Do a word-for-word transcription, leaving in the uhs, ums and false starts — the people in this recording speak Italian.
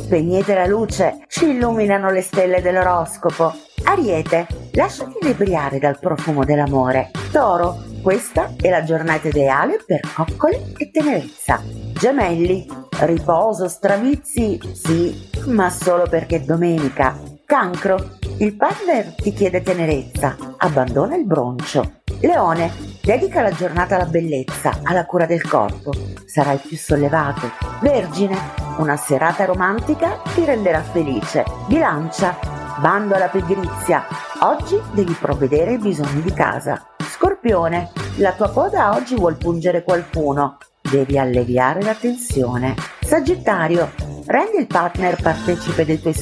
Spegnete la luce, ci illuminano le stelle dell'oroscopo. Ariete, lasciati inebriare dal profumo dell'amore. Toro, questa è la giornata ideale per coccole e tenerezza. Gemelli, riposo, stravizi, sì, ma solo perché è domenica. Cancro, il partner ti chiede tenerezza, abbandona il broncio. Leone, dedica la giornata alla bellezza, alla cura del corpo, sarai più sollevato. Vergine, una serata romantica ti renderà felice. Bilancia, bando alla pigrizia, oggi devi provvedere ai bisogni di casa. Scorpione, la tua coda oggi vuol pungere qualcuno, devi alleviare la tensione. Sagittario, rendi il partner partecipe dei tuoi